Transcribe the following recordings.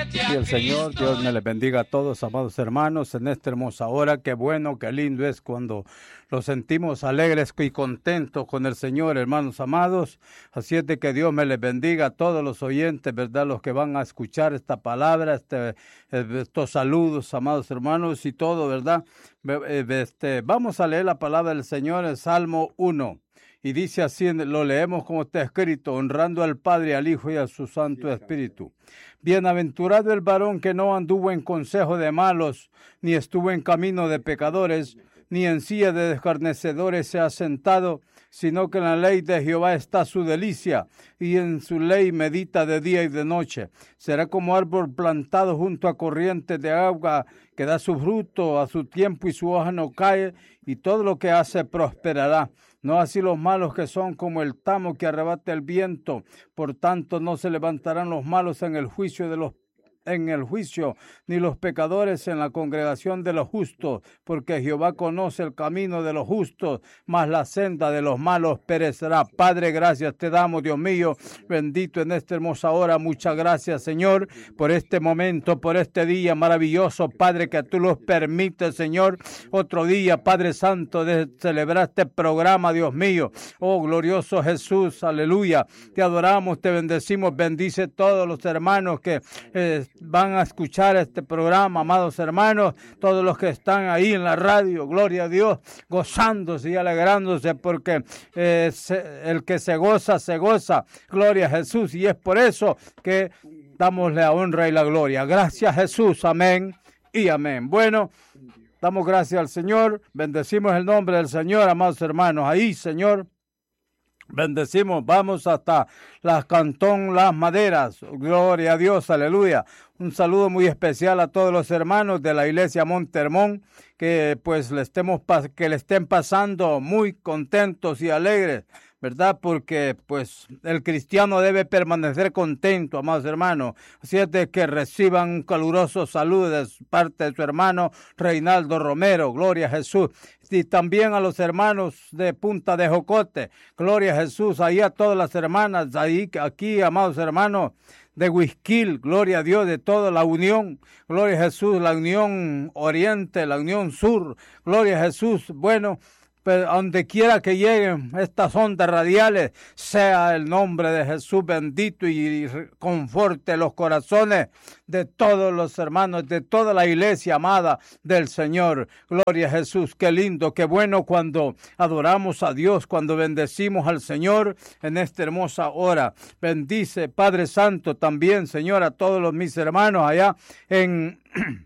Y el Señor, Dios me les bendiga a todos, amados hermanos, en esta hermosa hora. Qué bueno, qué lindo es cuando los sentimos alegres y contentos con el Señor, hermanos amados. Así es de que Dios me les bendiga a todos los oyentes, ¿verdad? Los que van a escuchar esta palabra, estos saludos, amados hermanos, y todo, ¿verdad? Vamos a leer la palabra del Señor en Salmo 1. Y dice así, lo leemos como está escrito, honrando al Padre, al Hijo y a su Santo Espíritu. Bienaventurado el varón que no anduvo en consejo de malos, ni estuvo en camino de pecadores, ni en silla de escarnecedores se ha sentado, sino que en la ley de Jehová está su delicia, y en su ley medita de día y de noche. Será como árbol plantado junto a corrientes de agua, que da su fruto a su tiempo y su hoja no cae, y todo lo que hace prosperará. No así los malos, que son como el tamo que arrebata el viento. Por tanto, no se levantarán los malos en el juicio, ni los pecadores en la congregación de los justos, porque Jehová conoce el camino de los justos, mas la senda de los malos perecerá. Padre, gracias te damos, Dios mío, bendito en esta hermosa hora. Muchas gracias, Señor, por este momento, por este día maravilloso, Padre, que tú los permites, Señor, otro día, Padre Santo, de celebrar este programa, Dios mío. Oh, glorioso Jesús, aleluya, te adoramos, te bendecimos, bendice todos los hermanos que van a escuchar este programa, amados hermanos, todos los que están ahí en la radio, gloria a Dios, gozándose y alegrándose, porque el que se goza, gloria a Jesús, y es por eso que damos la honra y la gloria. Gracias, Jesús, amén y amén. Bueno, damos gracias al Señor, bendecimos el nombre del Señor, amados hermanos, ahí, Señor. Bendecimos, vamos hasta Cantón Las Maderas, gloria a Dios, aleluya. Un saludo muy especial a todos los hermanos de la iglesia Montermón, que pues le estén pasando muy contentos y alegres, ¿verdad? Porque pues el cristiano debe permanecer contento, amados hermanos. Así es de que reciban un caluroso saludo de parte de su hermano Reinaldo Romero, gloria a Jesús. Y también a los hermanos de Punta de Jocote, gloria a Jesús. Ahí a todas las hermanas, aquí, amados hermanos de Huizquil, gloria a Dios, de toda la unión, gloria a Jesús, la unión oriente, la unión sur, gloria a Jesús. Bueno, pero donde quiera que lleguen estas ondas radiales, sea el nombre de Jesús bendito y conforte los corazones de todos los hermanos, de toda la iglesia amada del Señor. Gloria a Jesús, qué lindo, qué bueno cuando adoramos a Dios, cuando bendecimos al Señor en esta hermosa hora. Bendice, Padre Santo, también, Señor, a todos mis hermanos allá en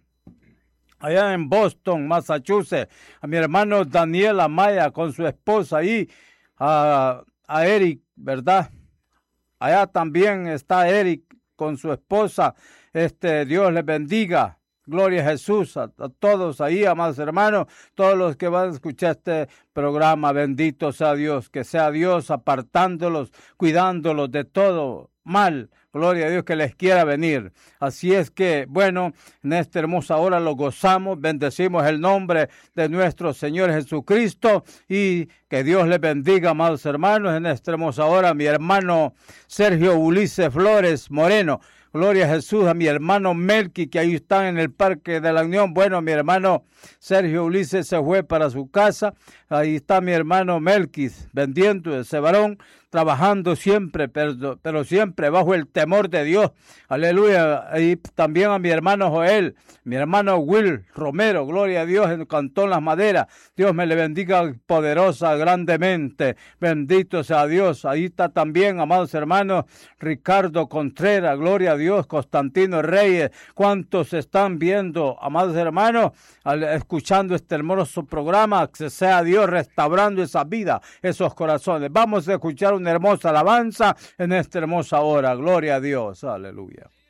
Boston, Massachusetts, a mi hermano Daniel Amaya con su esposa ahí, a Eric, ¿verdad? Allá también está Eric con su esposa. Dios les bendiga. Gloria a Jesús, a todos ahí, amados hermanos, todos los que van a escuchar este programa, bendito sea Dios, que sea Dios apartándolos, cuidándolos de todo mal. Gloria a Dios que les quiera venir. Así es que, bueno, en esta hermosa hora lo gozamos, bendecimos el nombre de nuestro Señor Jesucristo y que Dios les bendiga, amados hermanos, en esta hermosa hora. Mi hermano Sergio Ulises Flores Moreno, gloria a Jesús, a mi hermano Melqui, que ahí están en el Parque de la Unión. Bueno, mi hermano Sergio Ulises se fue para su casa. Ahí está mi hermano Melqui, vendiendo ese varón, trabajando siempre, pero siempre bajo el temor de Dios. Aleluya. Y también a mi hermano Joel, mi hermano Will Romero, gloria a Dios, en Cantón Las Maderas. Dios me le bendiga poderosa, grandemente. Bendito sea Dios. Ahí está también, amados hermanos, Ricardo Contreras, gloria a Dios, Constantino Reyes. ¿Cuántos están viendo, amados hermanos, escuchando este hermoso programa? Que sea Dios restaurando esa vida, esos corazones. Vamos a escuchar una hermosa alabanza en esta hermosa hora. Gloria a Dios. Aleluya.